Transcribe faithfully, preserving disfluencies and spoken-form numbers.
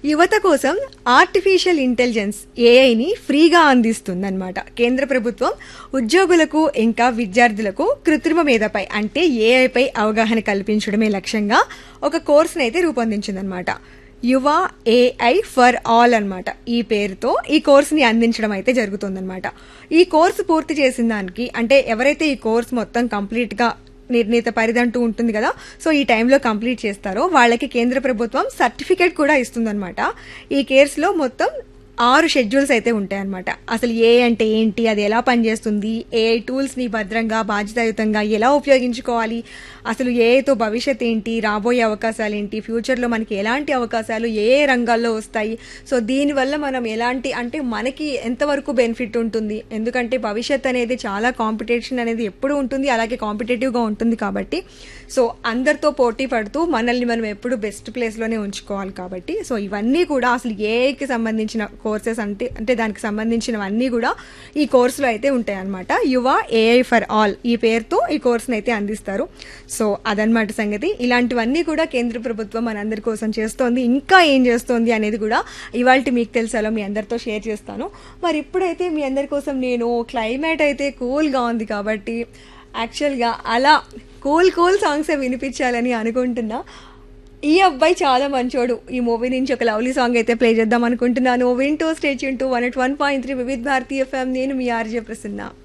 యువత కోసం artificial intelligence ఏఐని ఫ్రీగా అందిస్తుందన్నమాట కేంద్ర ప్రభుత్వం. ఉద్యోగులకు ఇంకా విద్యార్థులకు కృత్రిమ మేధపై అంటే ఏఐపై అవగాహన కల్పించడమే లక్ష్యంగా ఒక కోర్సును అయితే రూపొందించిందనమాట. యువ ఏఐ ఫర్ ఆల్ అన్నమాట ఈ పేరుతో ఈ కోర్సుని అందించడం అయితే జరుగుతుందన్నమాట. ఈ కోర్సు పూర్తి చేసిన దానికి అంటే ఎవరైతే ఈ కోర్సు మొత్తం కంప్లీట్ గా నిర్ణీత పరిధంటూ ఉంటుంది కదా, సో ఈ టైంలో కంప్లీట్ చేస్తారో వాళ్ళకి కేంద్ర ప్రభుత్వం సర్టిఫికేట్ కూడా ఇస్తుందన్నమాట. ఈ కోర్సులో మొత్తం ఆరు షెడ్యూల్స్ అయితే ఉంటాయన్నమాట. అసలు ఏ అంటే ఏంటి, అది ఎలా పనిచేస్తుంది, ఏఐ టూల్స్ ని భద్రంగా బాధ్యతాయుతంగా ఎలా ఉపయోగించుకోవాలి, అసలు ఏఐతో భవిష్యత్ ఏంటి, రాబోయే అవకాశాలు ఏంటి, ఫ్యూచర్లో మనకి ఎలాంటి అవకాశాలు ఏ ఏ రంగాల్లో వస్తాయి, సో దీనివల్ల మనం ఎలాంటి అంటే మనకి ఎంతవరకు బెనిఫిట్ ఉంటుంది, ఎందుకంటే భవిష్యత్ అనేది చాలా కాంపిటీషన్ అనేది ఎప్పుడు ఉంటుంది, అలాగే కాంపిటేటివ్గా ఉంటుంది కాబట్టి సో అందరితో పోటీ పడుతూ మనల్ని మనం ఎప్పుడు బెస్ట్ ప్లేస్లోనే ఉంచుకోవాలి కాబట్టి సో ఇవన్నీ కూడా అసలు ఏఐకి సంబంధించిన కోర్సెస్ అంటే అంటే దానికి సంబంధించినవన్నీ కూడా ఈ కోర్సులో అయితే ఉంటాయి అన్నమాట. యువ ఏఐ ఫర్ ఆల్ ఈ పేరుతో ఈ కోర్సును అయితే అందిస్తారు. సో అదనమాట సంగతి. ఇలాంటివన్నీ కూడా కేంద్ర ప్రభుత్వం మనందరి కోసం చేస్తోంది. ఇంకా ఏం చేస్తోంది అనేది కూడా ఇవాళ మీకు తెలుసాలో మీ అందరితో షేర్ చేస్తాను. మరి ఇప్పుడైతే మీ అందరి కోసం నేను క్లైమేట్ అయితే కూల్గా ఉంది కాబట్టి యాక్చువల్గా అలా కూల్ కూల్ సాంగ్సే వినిపించాలని అనుకుంటున్నా. ఈ అబ్బాయి చాలా మంచోడు ఈ మూవీ నుంచి ఒక లవ్లీ సాంగ్ అయితే ప్లే చేద్దాం అనుకుంటున్నాను. వింటూ stay tune to one at one point three వివిధ భారతీ ఎఫ్ఎం. నేను మీ ఆర్జే ప్రసన్న.